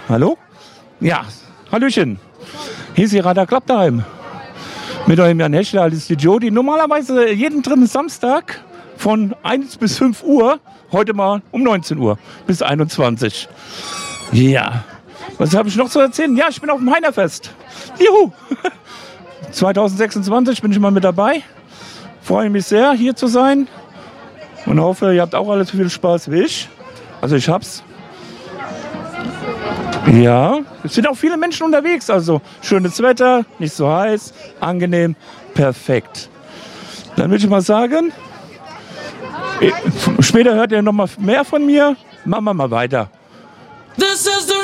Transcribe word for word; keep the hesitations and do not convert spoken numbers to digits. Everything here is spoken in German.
Hallo? Ja, Hallöchen. Hier ist die Radar Club daheim. Mit eurem Jan Heschler, alias die Jody. Normalerweise jeden dritten Samstag von eins bis fünf Uhr. Heute mal um neunzehn Uhr bis einundzwanzig. Ja. Was habe ich noch zu erzählen? Ja, ich bin auf dem Heinerfest. Juhu! zwanzig sechsundzwanzig bin ich mal mit dabei. Freue mich sehr, hier zu sein. Und hoffe, ihr habt auch alle so viel Spaß wie ich. Also ich hab's. Ja, es sind auch viele Menschen unterwegs. Also schönes Wetter, nicht so heiß, angenehm, perfekt. Dann würde ich mal sagen, später hört ihr noch mal mehr von mir. Machen wir mal weiter. This is the